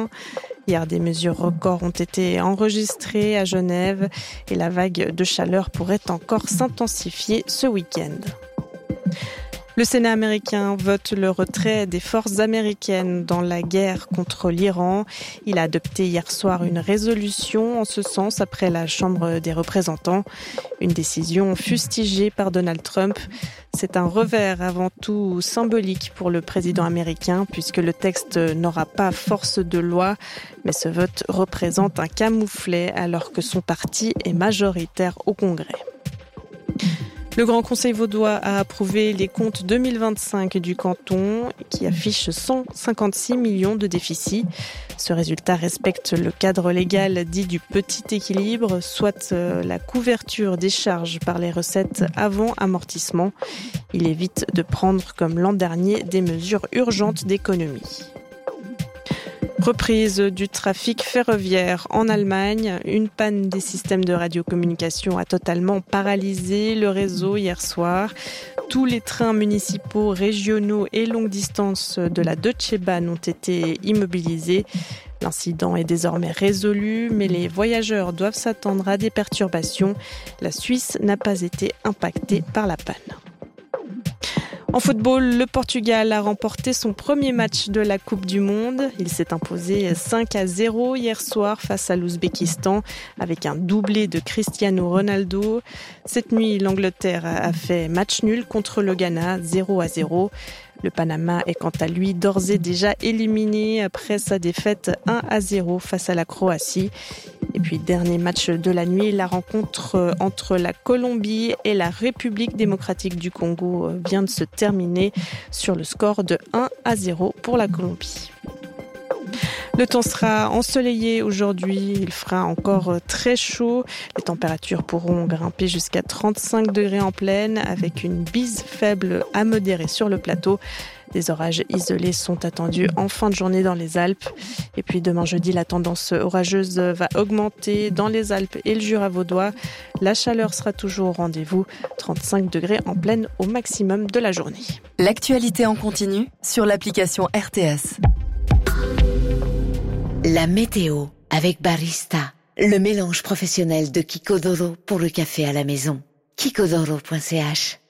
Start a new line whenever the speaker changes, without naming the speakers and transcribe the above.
juin. Hier, des mesures records ont été enregistrées à Genève et la vague de chaleur pourrait encore s'intensifier ce week-end. Le Sénat américain vote le retrait des forces américaines dans la guerre contre l'Iran. Il a adopté hier soir une résolution en ce sens après la Chambre des représentants. Une décision fustigée par Donald Trump. C'est un revers avant tout symbolique pour le président américain puisque le texte n'aura pas force de loi. Mais ce vote représente un camouflet alors que son parti est majoritaire au Congrès. Le Grand Conseil vaudois a approuvé les comptes 2025 du canton qui affiche 156 millions de déficit. Ce résultat respecte le cadre légal dit du petit équilibre, soit la couverture des charges par les recettes avant amortissement. Il évite de prendre, comme l'an dernier, des mesures urgentes d'économie. Reprise du trafic ferroviaire en Allemagne. Une panne des systèmes de radiocommunication a totalement paralysé le réseau hier soir. Tous les trains municipaux, régionaux et longue distance de la Deutsche Bahn ont été immobilisés. L'incident est désormais résolu, mais les voyageurs doivent s'attendre à des perturbations. La Suisse n'a pas été impactée par la panne. En football, le Portugal a remporté son premier match de la Coupe du Monde. Il s'est imposé 5-0 hier soir face à l'Ouzbékistan avec un doublé de Cristiano Ronaldo. Cette nuit, l'Angleterre a fait match nul contre le Ghana 0-0. Le Panama est quant à lui d'ores et déjà éliminé après sa défaite 1-0 face à la Croatie. Et puis dernier match de la nuit, la rencontre entre la Colombie et la République démocratique du Congo vient de se terminer sur le score de 1-0 pour la Colombie. Le temps sera ensoleillé aujourd'hui, il fera encore très chaud. Les températures pourront grimper jusqu'à 35 degrés en plaine avec une bise faible à modérée sur le plateau. Des orages isolés sont attendus en fin de journée dans les Alpes. Et puis demain jeudi, la tendance orageuse va augmenter dans les Alpes et le Jura vaudois. La chaleur sera toujours au rendez-vous, 35 degrés en plaine au maximum de la journée.
L'actualité en continu sur l'application RTS.
La météo avec Barista, le mélange professionnel de Kiko Doro pour le café à la maison. kikodoro.ch